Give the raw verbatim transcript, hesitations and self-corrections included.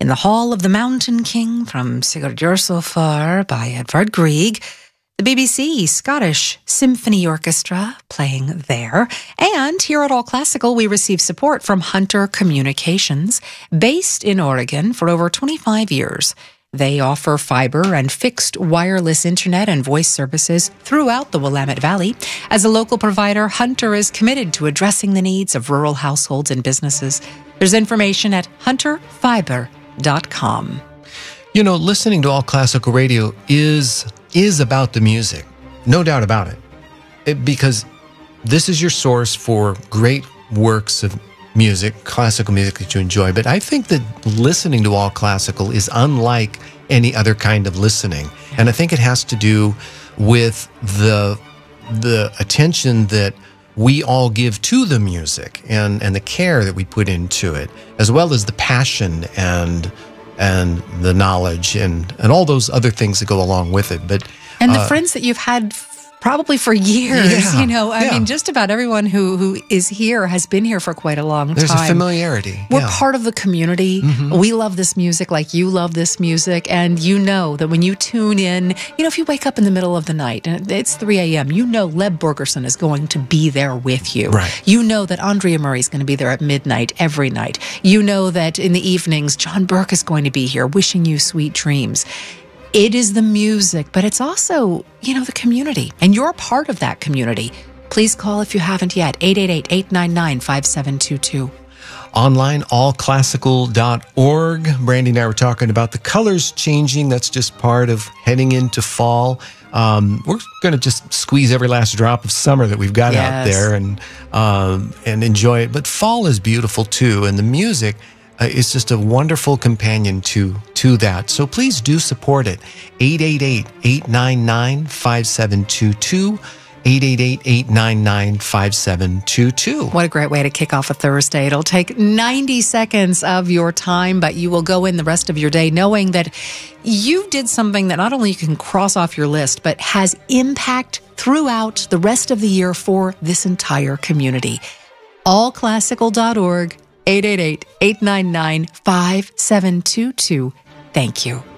in the Hall of the Mountain King from Sigurdur Sofar by Edvard Grieg, the B B C Scottish Symphony Orchestra playing there, and here at All Classical we receive support from Hunter Communications, based in Oregon for over twenty-five years. They offer fiber and fixed wireless internet and voice services throughout the Willamette Valley. As a local provider, Hunter is committed to addressing the needs of rural households and businesses. There's information at hunter fiber dot com. You know, listening to All Classical Radio is is about the music, no doubt about it. it because this is your source for great works of music, classical music that you enjoy. But I think that listening to All Classical is unlike any other kind of listening. And I think it has to do with the the attention that we all give to the music and, and the care that we put into it, as well as the passion and and the knowledge and, and all those other things that go along with it. But And the uh, friends that you've had probably for years, Yeah, you know, I yeah. mean, just about everyone who, who is here has been here for quite a long there's time. a familiarity. We're yeah. part of the community. Mhm. We love this music like you love this music. And you know that when you tune in, you know, if you wake up in the middle of the night and it's three a.m., you know Leb Bergerson is going to be there with you. Right. You know that Andrea Murray is going to be there at midnight every night. You know that in the evenings, John Burke is going to be here wishing you sweet dreams. It is the music, but it's also, you know, the community. And you're part of that community. Please call if you haven't yet, eight eight eight, eight nine nine, five seven two two. Online, all classical dot org. Brandy and I were talking about the colors changing. That's just part of heading into fall. Um, we're going to just squeeze every last drop of summer that we've got Yes. out there and um, and enjoy it. But fall is beautiful too, and the music uh, is just a wonderful companion to to that. So please do support it. eight eight eight, eight nine nine, five seven two two. eight eight eight, eight nine nine, five seven two two. What a great way to kick off a Thursday. It'll take ninety seconds of your time, but you will go in the rest of your day knowing that you did something that not only you can cross off your list, but has impact throughout the rest of the year for this entire community. all classical dot org, eight eight eight, eight nine nine, five seven two two. Thank you.